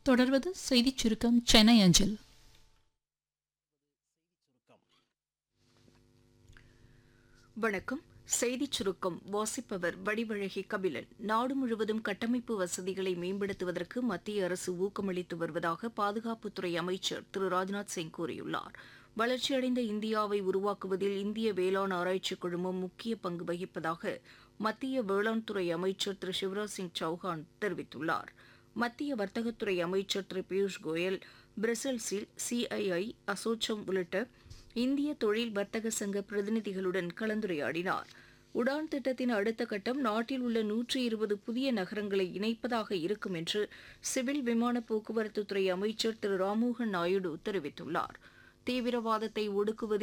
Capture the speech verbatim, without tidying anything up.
தொடர்வது செய்திச் சுருக்கம் சென்னை அஞ்சல். வணக்கம். செய்திச் சுருக்கம் வாசிப்பவர் வடிவழகி கபிலன். நாடு முழுவதும் கட்டமைப்பு வசதிகளை மேம்படுத்துவதற்கு மத்திய அரசு ஊக்கமளித்து வருவதாக பாதுகாப்புத்துறை அமைச்சர் திரு ராஜ்நாத் சிங் கூறியுள்ளார். வளர்ச்சியடைந்த இந்தியாவை உருவாக்குவதில் இந்திய வேளாண் ஆராய்ச்சிக் குழுமம் முக்கிய பங்கு வகிப்பதாக மத்திய வேளாண் துறை அமைச்சர் திரு சிவராஜ் சிங் சௌஹான் தெரிவித்துள்ளார். மத்திய வர்த்தகத்துறை அமைச்சர் திரு பியூஷ் கோயல் பிரசல்ஸில் சிஐஐ, அசோச்சம் உள்ளிட்ட இந்திய தொழில் வர்த்தக சங்க பிரதிநிதிகளுடன் கலந்துரையாடினார். உடான் திட்டத்தின் அடுத்த கட்டம் நாட்டில் உள்ள நூற்றி இருபது புதிய நகரங்களை இணைப்பதாக இருக்கும் என்று சிவில் விமான போக்குவரத்துத்துறை அமைச்சர் திரு ராம்மோகன் நாயுடு தெரிவித்துள்ளார். தீவிரவாதத்தை ஒடுக்குவதில்